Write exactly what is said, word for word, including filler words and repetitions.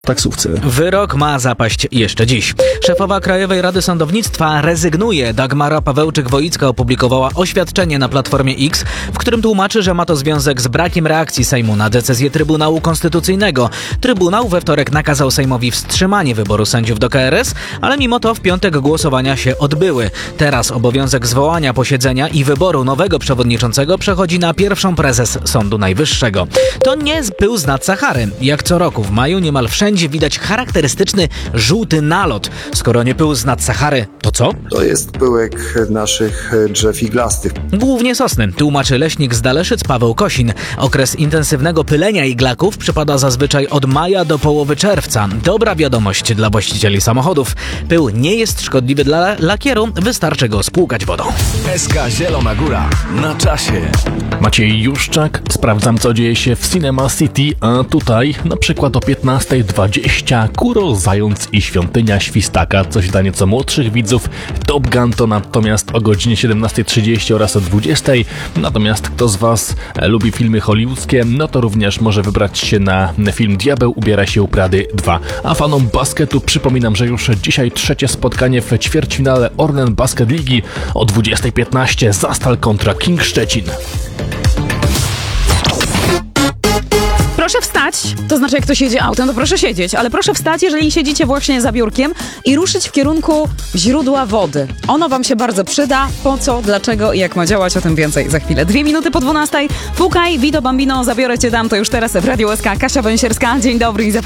taksówce. Wyrok ma zapaść jeszcze dziś. Szefowa Krajowej Rady Sądownictwa rezygnuje. Dagmara Pawełczyk-Woicka opublikowała oświadczenie na Platformie X, w którym tłumaczy, że ma to związek z brakiem reakcji Sejmu na decyzję Trybunału Konstytucyjnego. Trybunał we wtorek nakazał Sejmowi wstrzymanie wyboru sędziów do K R S, ale mimo to w piątek głosowania się odbyły. Teraz obowiązek zwołania posiedzenia i wyboru nowego przewodniczącego przechodzi na pierwszą prezes Sądu Najwyższego. To nie pył z nad Sahary. Jak co roku w maju niemal wszędzie widać charakterystyczny żółty nalot. Skoro nie pył z nad Sahary, to co? To jest pyłek naszych drzew iglastych. Głównie sosny, tłumaczy leśnik z Daleszyc Paweł Kosin. Okres intensywnego pylenia iglaków przypada zazwyczaj od maja do połowy czerwca. Dobra wiadomość dla właścicieli samochodów. Pył nie jest szkodliwy dla lakieru, wystarczy go spłukać wodą. S K Zielona Góra na czasie. Maciej Juszczak, sprawdzam co dzieje się w Cinema City, a tutaj na przykład o piętnasta dwadzieścia Kuro, Zając i Świątynia Świstaka, coś dla nieco młodszych widzów. Top Gun to natomiast o godzinie siedemnasta trzydzieści oraz o dwudziesta. Natomiast kto z Was lubi filmy hollywoodzkie, no to również może wybrać się na film Diabeł ubiera się u Prady dwa. A fanom basketu przypominam, że już dzisiaj trzecie spotkanie w ćwierćfinale Orlen Basket Ligi o dwudziesta piętnaście Zastal kontra King Szczecin. Proszę wstać, to znaczy jak ktoś jedzie autem, to proszę siedzieć, ale proszę wstać, jeżeli siedzicie właśnie za biurkiem i ruszyć w kierunku źródła wody. Ono wam się bardzo przyda. Po co, dlaczego i jak ma działać, o tym więcej za chwilę. Dwie minuty po dwunastej. Pukaj, Vito Bambino, zabiorę cię dam to już teraz w Radiu S K. Kasia Węsierska, dzień dobry i zapraszam.